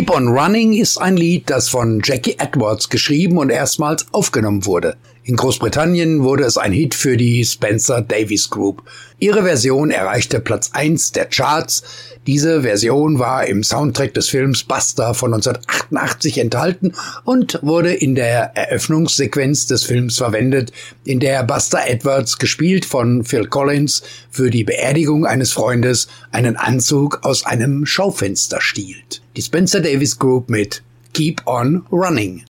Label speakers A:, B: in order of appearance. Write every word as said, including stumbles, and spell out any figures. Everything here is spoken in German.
A: Keep on Running ist ein Lied, das von Jackie Edwards geschrieben und erstmals aufgenommen wurde. In Großbritannien wurde es ein Hit für die Spencer Davis Group. Ihre Version erreichte Platz eins der Charts. Diese Version war im Soundtrack des Films Buster von neunzehnhundertachtundachtzig enthalten und wurde in der Eröffnungssequenz des Films verwendet, in der Buster Edwards, gespielt von Phil Collins, für die Beerdigung eines Freundes einen Anzug aus einem Schaufenster stiehlt. Die Spencer Davis Group mit Keep on Running.